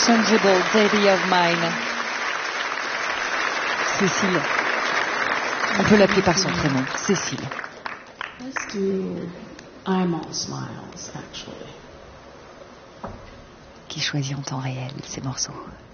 Intangible, Baby of Mine. Cécile. On peut l'appeler par son prénom, Cécile. Let's do I'm All Smiles, actually. Qui choisit en temps réel ces morceaux.